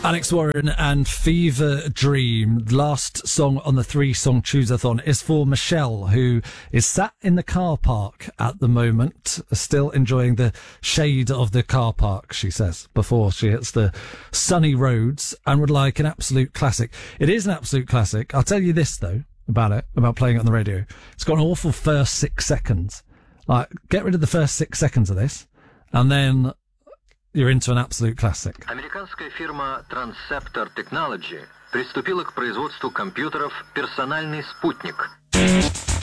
Alex Warren and Fever Dream. Last song on the 3-song Chooseathon is for Michelle, who is sat in the car park at the moment, still enjoying the shade of the car park, she says, before she hits the sunny roads, and would like an absolute classic. It is an absolute classic. I'll tell you this, though, about playing it on the radio. It's got an awful first 6 seconds. Like, get rid of the first 6 seconds of this, and then you're into an absolute classic. Американская фирма Transceptor Technology приступила к производству компьютеров «Персональный спутник».